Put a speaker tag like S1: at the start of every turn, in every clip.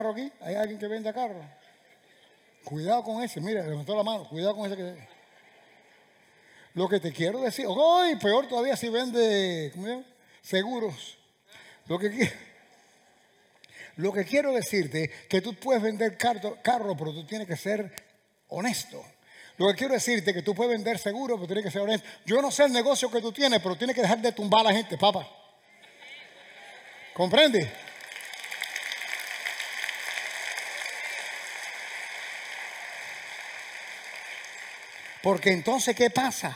S1: aquí? ¿Hay alguien que venda carro? Cuidado con ese, mira, levantó la mano, cuidado con ese que... Lo que te quiero decir, ¡ay! Peor todavía si vende, ¿cómo se llama? Seguros. Lo que quiero decirte es que tú puedes vender carro, pero tú tienes que ser honesto. Lo que quiero decirte es que tú puedes vender seguro, pero tienes que ser honesto. Yo no sé el negocio que tú tienes, pero tienes que dejar de tumbar a la gente, papá. ¿Comprende? Porque entonces, ¿qué pasa?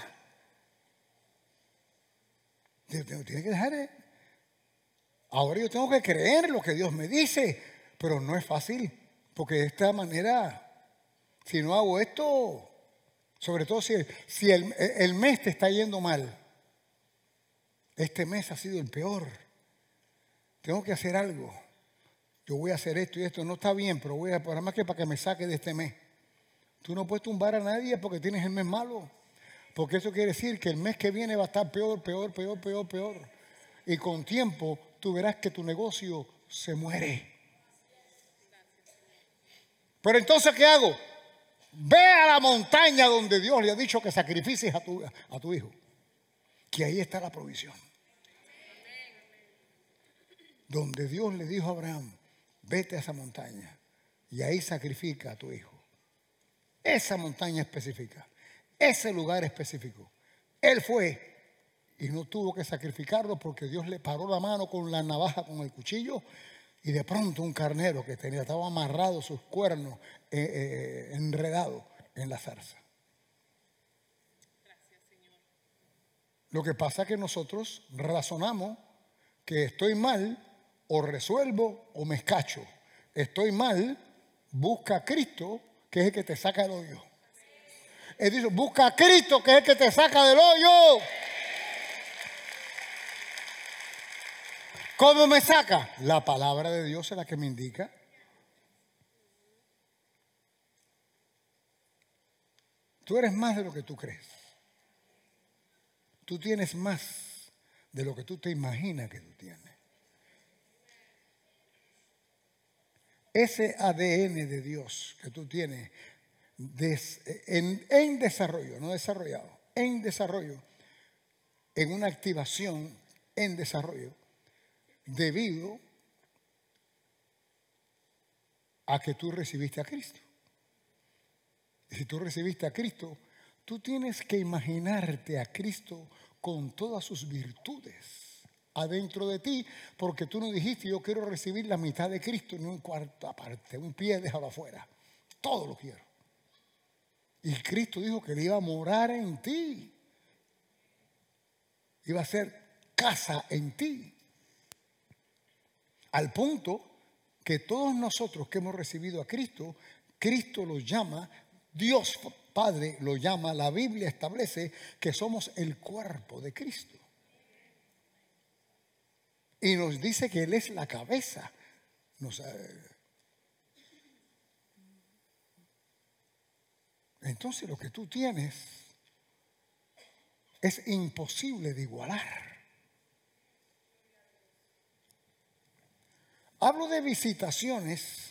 S1: Tienes que dejar. Ahora yo tengo que creer lo que Dios me dice, pero no es fácil, porque de esta manera, si no hago esto, sobre todo si el mes te está yendo mal, este mes ha sido el peor, tengo que hacer algo. Yo voy a hacer esto y esto, no está bien, pero voy a, para más que para que me saque de este mes. Tú no puedes tumbar a nadie porque tienes el mes malo, porque eso quiere decir que el mes que viene va a estar peor, peor, peor, peor, peor. Y con tiempo tú verás que tu negocio se muere. Pero entonces, ¿qué hago? Ve a la montaña donde Dios le ha dicho que sacrifices a tu hijo, que ahí está la provisión. Donde Dios le dijo a Abraham, vete a esa montaña y ahí sacrifica a tu hijo. Esa montaña específica, ese lugar específico. Él fue y no tuvo que sacrificarlo porque Dios le paró la mano con la navaja, con el cuchillo, y de pronto un carnero que estaba amarrado sus cuernos, enredado en la zarza.
S2: Gracias, Señor.
S1: Lo que pasa es que nosotros razonamos que estoy mal, o resuelvo o me escacho. Estoy mal, busca a Cristo, que es el que te saca del hoyo. Él dice, busca a Cristo, que es el que te saca del hoyo. ¿Cómo me saca? La palabra de Dios es la que me indica. Tú eres más de lo que tú crees. Tú tienes más de lo que tú te imaginas que tú tienes. Ese ADN de Dios que tú tienes en desarrollo, no desarrollado, en desarrollo, en una activación en desarrollo, debido a que tú recibiste a Cristo. Y si tú recibiste a Cristo, tú tienes que imaginarte a Cristo con todas sus virtudes adentro de ti, porque tú no dijiste yo quiero recibir la mitad de Cristo ni un cuarto aparte, un pie déjalo afuera, todo lo quiero. Y Cristo dijo que Él iba a morar en ti, iba a ser casa en ti, al punto que todos nosotros que hemos recibido a Cristo, Cristo lo llama, Dios Padre lo llama, la Biblia establece que somos el cuerpo de Cristo. Y nos dice que Él es la cabeza. Entonces lo que tú tienes es imposible de igualar. Hablo de visitaciones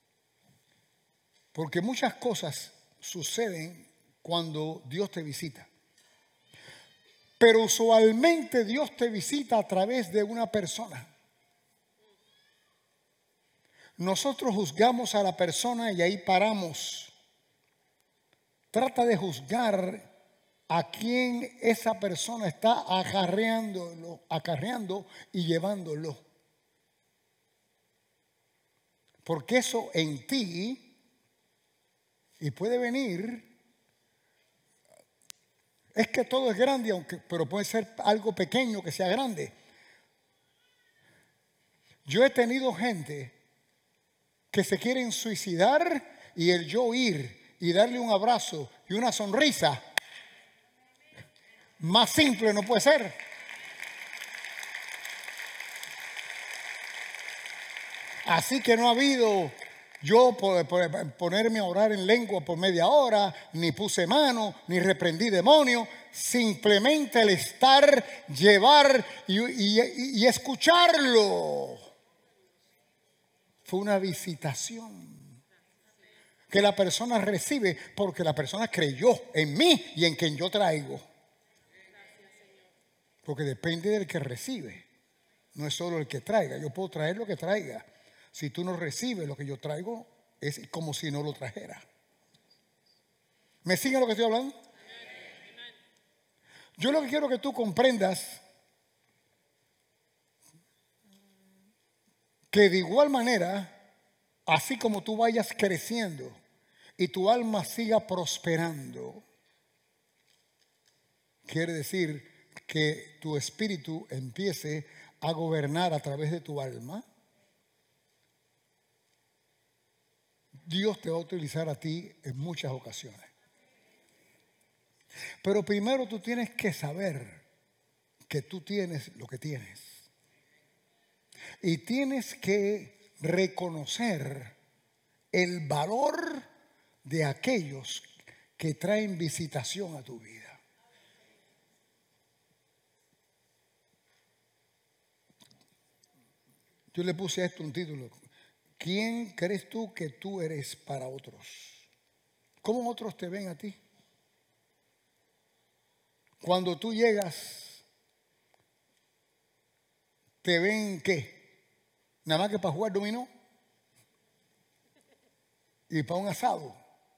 S1: porque muchas cosas suceden cuando Dios te visita. Pero usualmente Dios te visita a través de una persona. Nosotros juzgamos a la persona y ahí paramos. Trata de juzgar a quién esa persona está acarreando y llevándolo. Porque eso en ti, y puede venir, es que todo es grande, pero puede ser algo pequeño que sea grande. Yo he tenido gente que se quieren suicidar y el yo ir y darle un abrazo y una sonrisa, más simple no puede ser. Así que no ha habido yo ponerme a orar en lengua por media hora, ni puse mano, ni reprendí demonios. Simplemente el estar, llevar y escucharlo Fue una visitación que la persona recibe porque la persona creyó en mí y en quien yo traigo. Porque depende del que recibe. No es solo el que traiga. Yo puedo traer lo que traiga. Si tú no recibes lo que yo traigo, es como si no lo trajera. ¿Me siguen lo que estoy hablando? Yo lo que quiero que tú comprendas que de igual manera, así como tú vayas creciendo y tu alma siga prosperando, quiere decir que tu espíritu empiece a gobernar a través de tu alma. Dios te va a utilizar a ti en muchas ocasiones. Pero primero tú tienes que saber que tú tienes lo que tienes. Y tienes que reconocer el valor de aquellos que traen visitación a tu vida. Yo le puse a esto un título. ¿Quién crees tú que tú eres para otros? ¿Cómo otros te ven a ti? Cuando tú llegas, ¿te ven qué? Nada más que para jugar dominó y para un asado.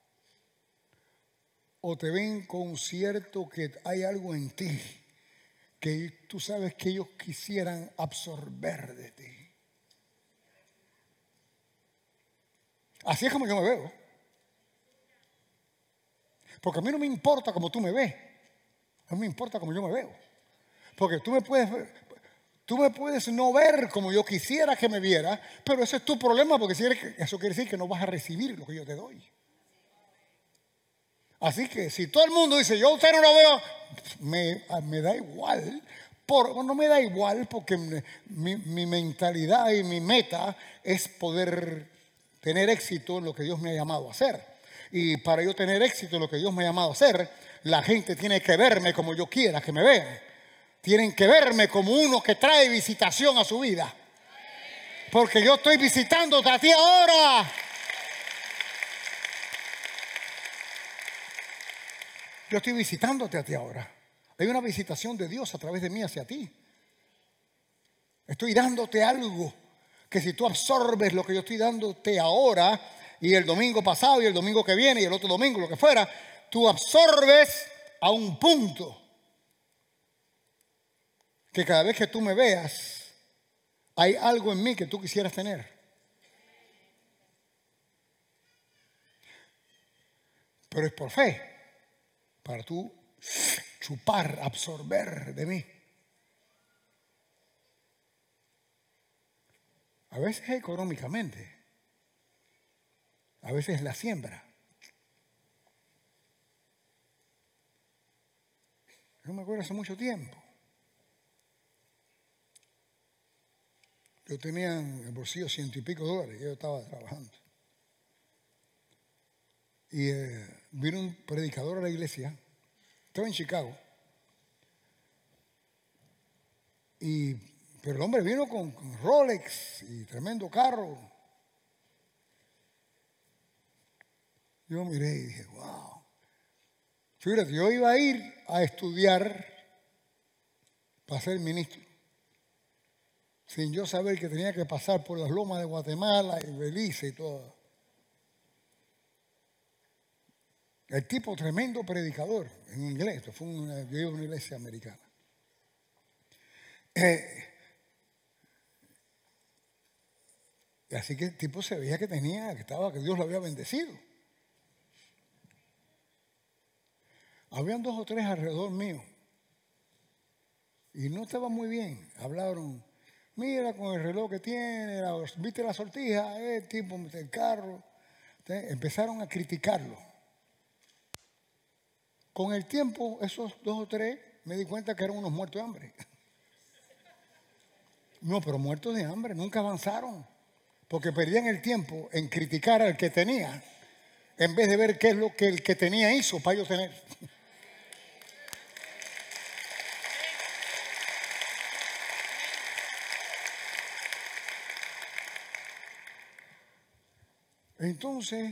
S1: O te ven con cierto que hay algo en ti que tú sabes que ellos quisieran absorber de ti. Así es como yo me veo. Porque a mí no me importa cómo tú me ves. A mí me importa cómo yo me veo. Porque tú me puedes no ver como yo quisiera que me viera, pero ese es tu problema, porque eso quiere decir que no vas a recibir lo que yo te doy. Así que si todo el mundo dice, yo a usted no lo veo, me da igual. No me da igual porque mi mentalidad y mi meta es poder tener éxito en lo que Dios me ha llamado a hacer. Y para yo tener éxito en lo que Dios me ha llamado a hacer, la gente tiene que verme como yo quiera que me vean. Tienen que verme como uno que trae visitación a su vida. Porque yo estoy visitándote a ti ahora. Yo estoy visitándote a ti ahora. Hay una visitación de Dios a través de mí hacia ti. Estoy dándote algo que si tú absorbes lo que yo estoy dándote ahora, y el domingo pasado y el domingo que viene y el otro domingo, lo que fuera, tú absorbes a un punto que cada vez que tú me veas, hay algo en mí que tú quisieras tener. Pero es por fe, para tú chupar, absorber de mí. A veces económicamente, a veces la siembra. Yo me acuerdo hace mucho tiempo. Yo tenía en el bolsillo $100 y pico, yo estaba trabajando. Y vino un predicador a la iglesia, estaba en Chicago. Pero el hombre vino con Rolex y tremendo carro. Yo miré y dije, wow. Fíjate, yo iba a ir a estudiar para ser ministro, sin yo saber que tenía que pasar por las lomas de Guatemala y Belice y todo. El tipo tremendo predicador en inglés. Yo iba a una iglesia americana. Así que el tipo se veía que que Dios lo había bendecido. Habían 2 o 3 alrededor mío. Y no estaba muy bien. Hablaron, mira con el reloj que tiene, viste la sortija, el tipo mete el carro. Empezaron a criticarlo. Con el tiempo, esos 2 o 3 me di cuenta que eran unos muertos de hambre. No, pero muertos de hambre, nunca avanzaron. Porque perdían el tiempo en criticar al que tenía, en vez de ver qué es lo que el que tenía hizo para ellos tener. Entonces,